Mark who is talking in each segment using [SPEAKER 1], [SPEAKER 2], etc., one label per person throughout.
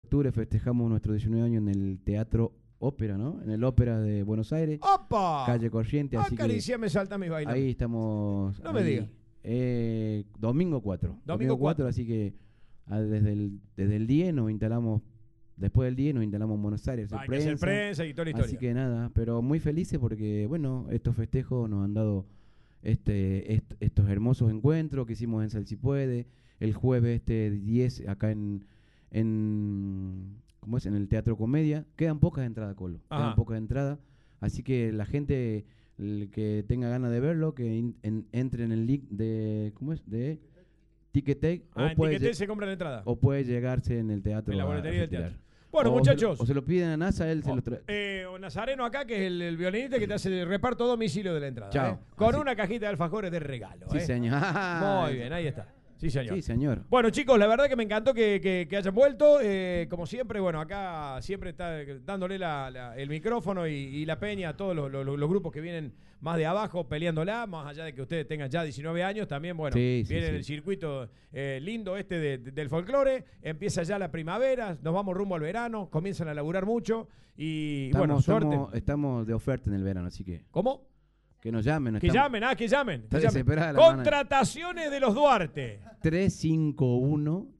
[SPEAKER 1] octubre festejamos nuestro 19 años en el Teatro Ópera, ¿no? En el Ópera de Buenos Aires.
[SPEAKER 2] ¡Opa!
[SPEAKER 1] Calle Corrientes. Así
[SPEAKER 2] Acaricia, me salta mis bailes.
[SPEAKER 1] ahí estamos.
[SPEAKER 2] No me diga.
[SPEAKER 1] Domingo 4.
[SPEAKER 2] Domingo 4,
[SPEAKER 1] así que desde el 10 nos instalamos. Después del 10 nos instalamos en Buenos Aires.
[SPEAKER 2] Hay que hacer prensa y toda la historia.
[SPEAKER 1] Así que nada, pero muy felices porque, bueno, estos festejos nos han dado estos hermosos encuentros que hicimos en Sal Si Puede. El jueves 10 acá en ¿cómo es? En el Teatro Comedia. Quedan pocas entradas, Colo.
[SPEAKER 2] Ajá.
[SPEAKER 1] Quedan pocas entradas. Así que la gente el que tenga ganas de verlo, que entre en el link de, ¿cómo es? De Ticketek.
[SPEAKER 2] En Ticketek se compra la entrada.
[SPEAKER 1] O puede llegarse en el teatro.
[SPEAKER 2] En la boletería del
[SPEAKER 1] teatro.
[SPEAKER 2] teatro. Bueno, muchachos.
[SPEAKER 1] O se lo piden a NASA, él se lo trae.
[SPEAKER 2] O Nazareno acá, que es el violinista que te hace el reparto a domicilio de la entrada.
[SPEAKER 1] Chao.
[SPEAKER 2] Con
[SPEAKER 1] Así.
[SPEAKER 2] una cajita de alfajores de regalo.
[SPEAKER 1] Sí, señor.
[SPEAKER 2] Muy bien, ahí está. Sí, señor.
[SPEAKER 1] Sí, señor.
[SPEAKER 2] Bueno, chicos, la verdad que me encantó que hayan vuelto. Como siempre, bueno, acá siempre está dándole el micrófono y la peña a todos los grupos que vienen más de abajo peleándola, más allá de que ustedes tengan ya 19 años, también, bueno, viene el circuito lindo del folclore, empieza ya la primavera, nos vamos rumbo al verano, comienzan a laburar mucho y bueno, suerte.
[SPEAKER 1] Estamos de oferta en el verano, así que...
[SPEAKER 2] ¿Cómo?
[SPEAKER 1] Que nos llamen.
[SPEAKER 2] Que llamen.
[SPEAKER 1] Está desesperada la
[SPEAKER 2] Contrataciones de los Duarte.
[SPEAKER 1] 351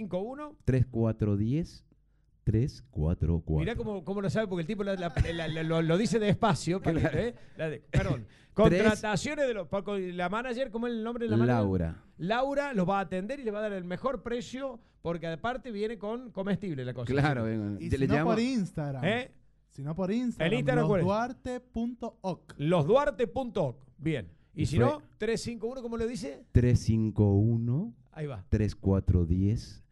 [SPEAKER 1] 3410 344.
[SPEAKER 2] Mirá cómo lo sabe, porque el tipo lo dice despacio. Perdón. Contrataciones de los... La manager, ¿cómo es el nombre de la manager?
[SPEAKER 1] Laura.
[SPEAKER 2] Laura los va a atender y le va a dar el mejor precio, porque aparte viene con comestible la cosa.
[SPEAKER 1] Claro.
[SPEAKER 3] Y si no por Instagram. Si no por Instagram,
[SPEAKER 2] el Instagram
[SPEAKER 3] losduarte.oc.
[SPEAKER 2] Losduarte.oc. Bien. Y si no, 351, ¿cómo lo dice?
[SPEAKER 1] 351.
[SPEAKER 2] Ahí va.
[SPEAKER 1] 3410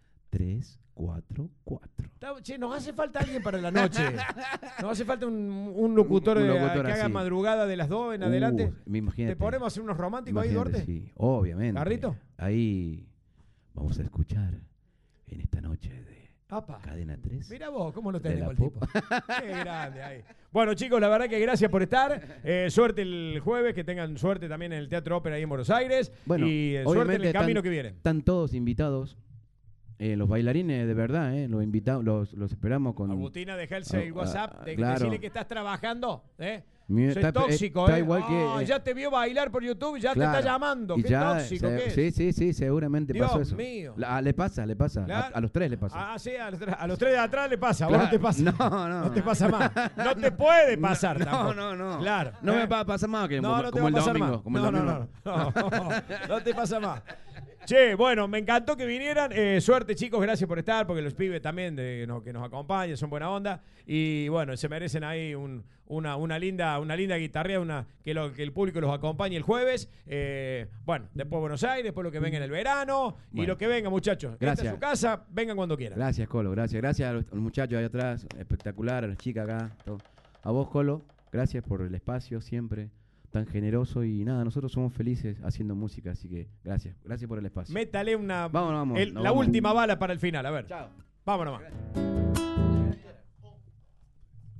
[SPEAKER 1] 344.
[SPEAKER 2] Che, nos hace falta alguien para la noche. Nos hace falta un locutor, que haga madrugada de las 2 en adelante.
[SPEAKER 1] Imagínate.
[SPEAKER 2] ¿Te ponemos a hacer unos románticos ahí, Duarte?
[SPEAKER 1] Sí, obviamente.
[SPEAKER 2] ¿Carrito?
[SPEAKER 1] Ahí vamos a escuchar en esta noche de Cadena 3.
[SPEAKER 2] Mira vos, cómo lo tenemos el tipo. Qué grande ahí. Bueno, chicos, la verdad que gracias por estar. Suerte el jueves, que tengan suerte también en el Teatro Ópera ahí en Buenos Aires.
[SPEAKER 1] Bueno,
[SPEAKER 2] y suerte en el camino que viene.
[SPEAKER 1] Están todos invitados. Los bailarines, de verdad, los invitamos, los esperamos con...
[SPEAKER 2] Agustina, deja el WhatsApp,
[SPEAKER 1] claro.
[SPEAKER 2] decirle que estás trabajando, Soy
[SPEAKER 1] está
[SPEAKER 2] tóxico,
[SPEAKER 1] está igual que,
[SPEAKER 2] ya te vio bailar por YouTube, ya
[SPEAKER 1] claro,
[SPEAKER 2] te está llamando.
[SPEAKER 1] Y
[SPEAKER 2] Qué
[SPEAKER 1] ya,
[SPEAKER 2] tóxico que es.
[SPEAKER 1] Sí, seguramente
[SPEAKER 2] Dios
[SPEAKER 1] pasó eso.
[SPEAKER 2] mío.
[SPEAKER 1] Le pasa.
[SPEAKER 2] Claro.
[SPEAKER 1] A los tres le pasa.
[SPEAKER 2] Sí, a los tres de atrás le pasa. Claro. A vos no te pasa.
[SPEAKER 1] No
[SPEAKER 2] te pasa más. No te puede pasar tampoco.
[SPEAKER 1] No.
[SPEAKER 2] Claro.
[SPEAKER 1] No me va a pasar más que
[SPEAKER 2] no te
[SPEAKER 1] como
[SPEAKER 2] va
[SPEAKER 1] el
[SPEAKER 2] a pasar
[SPEAKER 1] domingo.
[SPEAKER 2] Más. No te pasa más. Che, bueno, me encantó que vinieran. Suerte, chicos, gracias por estar, porque los pibes también que nos acompañan, son buena onda. Y bueno, se merecen ahí una linda guitarrea, que el público los acompañe el jueves. Bueno, después Buenos Aires, después lo que venga en el verano. Bueno. Y lo que venga, muchachos.
[SPEAKER 1] Gracias.
[SPEAKER 2] Esta es su casa, vengan cuando quieran.
[SPEAKER 1] Gracias, Colo, gracias. Gracias a los muchachos ahí atrás, espectacular, a las chicas acá. Todo. A vos, Colo, gracias por el espacio siempre. Tan generoso y nada, nosotros somos felices haciendo música, así que gracias por el espacio.
[SPEAKER 2] Métale
[SPEAKER 1] vamos,
[SPEAKER 2] la última bala para el final, a ver.
[SPEAKER 1] Chao.
[SPEAKER 2] Vámonos más.